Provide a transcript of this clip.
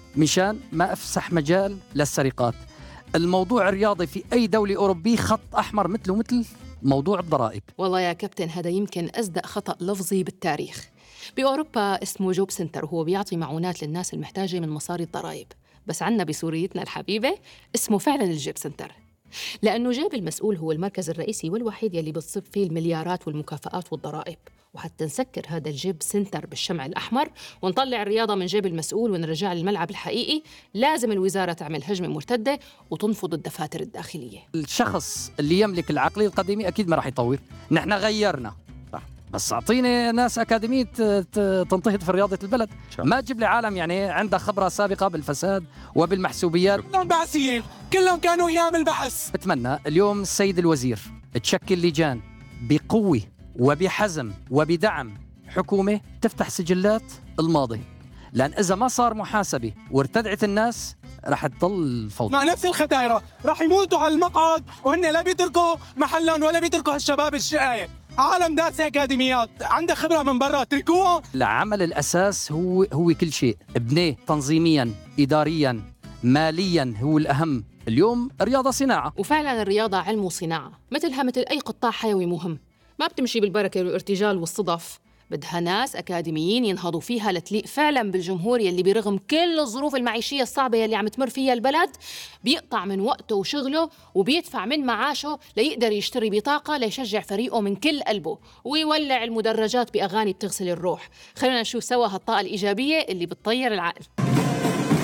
مشان ما أفسح مجال للسرقات. الموضوع الرياضي في أي دولة أوروبية خط أحمر مثله مثل موضوع الضرائب. والله يا كابتن هذا يمكن أصدق خطأ لفظي بالتاريخ. بأوروبا اسمه جوب سنتر، وهو بيعطي معونات للناس المحتاجة من مصاري الضرائب. بس عنا بسوريتنا الحبيبة اسمه فعلا الجيب سنتر، لأنه جيب المسؤول هو المركز الرئيسي والوحيد يلي بتصب فيه المليارات والمكافآت والضرائب. وحتى نسكر هذا الجيب سنتر بالشمع الأحمر ونطلع الرياضة من جيب المسؤول ونرجع للملعب الحقيقي، لازم الوزارة تعمل هجمة مرتدة وتنفض الدفاتر الداخلية. الشخص اللي يملك العقلية القديمة أكيد ما راح يطور. نحن غيرنا، بس أعطيني ناس أكاديمية تنتهض في رياضة البلد. ما تجيب لي عالم يعني عنده خبرة سابقة بالفساد وبالمحسوبيات. كلهم بحثيين، كلهم كانوا أيام البحث. بتمنى اليوم السيد الوزير تشكل لجان بقوة وبحزم وبدعم حكومة تفتح سجلات الماضي، لأن إذا ما صار محاسبة وارتدعت الناس رح تضل فوضى. مع نفس الختايرة رح يموتوا على المقعد، وهن لا بيتركوا محلهم ولا بيتركوا هالشباب الشقاية. عالم دارس أكاديميات عنده خبرة من برا، تركوها. العمل الأساس هو كل شيء، ابنيه تنظيميا إداريا ماليا هو الأهم. اليوم الرياضة صناعة، وفعلا الرياضة علم وصناعة، مثلها مثل أي قطاع حيوي مهم، ما بتمشي بالبركة والارتجال والصدف. بدها ناس أكاديميين ينهضوا فيها لتليق فعلا بالجمهور يلي برغم كل الظروف المعيشية الصعبة يلي عم تمر فيها البلد بيقطع من وقته وشغله وبيدفع من معاشه ليقدر يشتري بطاقة ليشجع فريقه من كل قلبه ويولع المدرجات بأغاني بتغسل الروح. خلينا نشوف سوا هالطاقة الإيجابية اللي بتطير العقل.